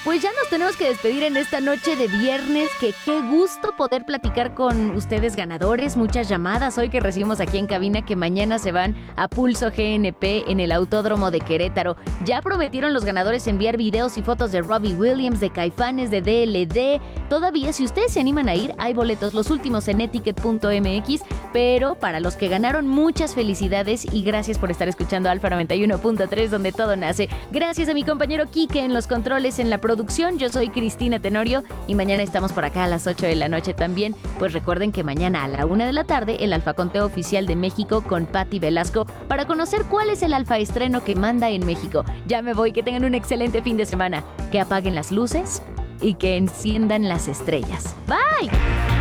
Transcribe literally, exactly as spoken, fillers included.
pues ya nos tenemos que despedir en esta noche de viernes, que qué gusto poder platicar con ustedes ganadores, muchas llamadas hoy que recibimos aquí en cabina, que mañana se van a Pulso G N P en el Autódromo de Querétaro. Ya prometieron los ganadores enviar videos y fotos de Robbie Williams, de Caifanes, de D L D. Todavía, si ustedes se animan a ir, hay boletos, los últimos en etiquet punto m x, pero para los que ganaron, muchas felicidades y gracias por estar escuchando Alfa noventa y uno punto tres, donde todo nace. Gracias a mi compañero Quique en los controles, en la producción. Yo soy Cristina Tenorio y mañana estamos por acá a las ocho de la noche también. Pues recuerden que mañana a la una de la tarde el Alfa Conteo Oficial de México con Patti Velasco para conocer cuál es el alfa estreno que manda en México. Ya me voy, que tengan un excelente fin de semana, que apaguen las luces y que enciendan las estrellas. Bye.